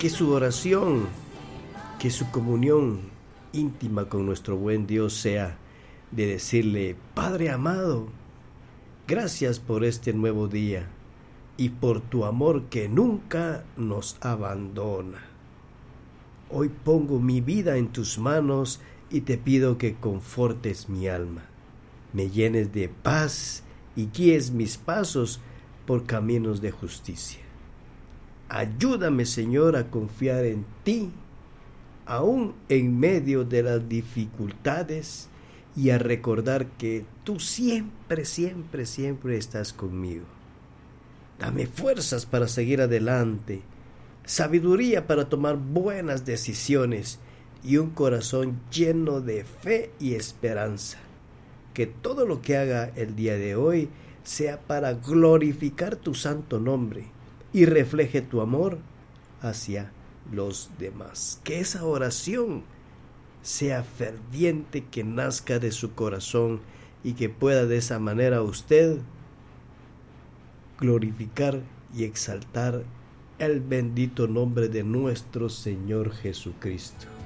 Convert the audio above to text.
que su oración, que su comunión íntima con nuestro buen Dios sea de decirle: Padre amado, gracias por este nuevo día y por tu amor que nunca nos abandona. Hoy pongo mi vida en tus manos y te pido que confortes mi alma, me llenes de paz y guíes mis pasos por caminos de justicia. Ayúdame, Señor, a confiar en ti, aún en medio de las dificultades, y a recordar que tú siempre, siempre, siempre estás conmigo. Dame fuerzas para seguir adelante, sabiduría para tomar buenas decisiones y un corazón lleno de fe y esperanza. Que todo lo que haga el día de hoy sea para glorificar tu santo nombre y refleje tu amor hacia los demás. Que esa oración sea ferviente, que nazca de su corazón y que pueda de esa manera usted glorificar y exaltar el bendito nombre de nuestro Señor Jesucristo.